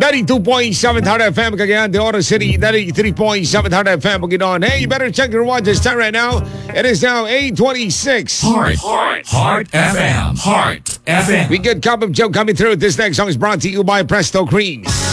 92.7 Hard FM, Cagayan de Oro City, 93.7 Hard FM, Bukidnon. Hey, you better check your watches time right now. It is now 8:26. Heart FM. Heart FM. We get Cup of Joe coming through. This next song is brought to you by Presto Creams.